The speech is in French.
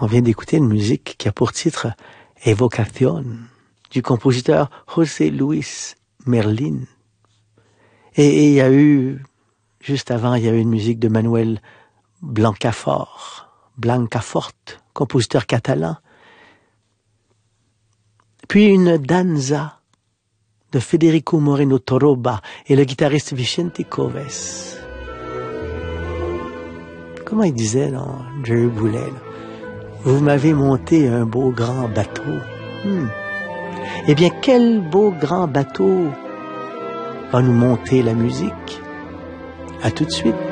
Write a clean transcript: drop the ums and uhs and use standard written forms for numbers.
On vient d'écouter une musique qui a pour titre Evocación, du compositeur José Luis Merlin. Et il y a eu, juste avant, il y a eu une musique de Manuel Blancafort, compositeur catalan. Puis une danza de Federico Moreno Toroba et le guitariste Vicente Coves. Comment il disait dans Jerry Boulet, là? Vous m'avez monté un beau grand bateau. Eh bien, quel beau grand bateau va nous monter la musique? À tout de suite.